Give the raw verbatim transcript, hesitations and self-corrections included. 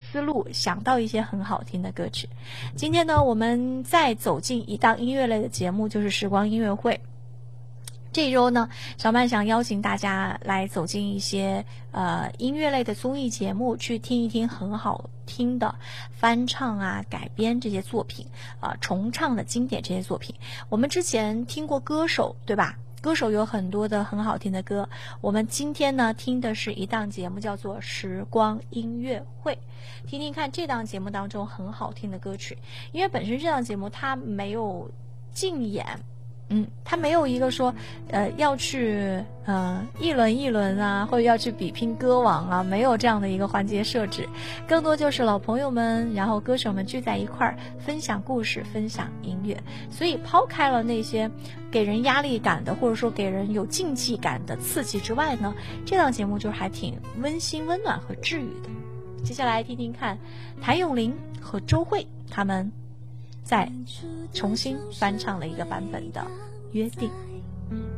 思路，想到一些很好听的歌曲。今天呢，我们再走进一档音乐类的节目，就是时光音乐会。这一周呢，小曼想邀请大家来走进一些呃音乐类的综艺节目，去听一听很好听的翻唱啊、改编这些作品啊、呃、重唱的经典这些作品。我们之前听过歌手，对吧？歌手有很多的很好听的歌。我们今天呢听的是一档节目，叫做时光音乐会，听听看这档节目当中很好听的歌曲。因为本身这档节目它没有竞演，嗯，他没有一个说，呃，要去呃一轮一轮啊，或者要去比拼歌王啊，没有这样的一个环节设置，更多就是老朋友们，然后歌手们聚在一块儿，分享故事，分享音乐。所以抛开了那些给人压力感的，或者说给人有竞技感的刺激之外呢，这档节目就是还挺温馨、温暖和治愈的。接下来听听看，谭咏麟和周蕙他们再重新翻唱了一个版本的约定。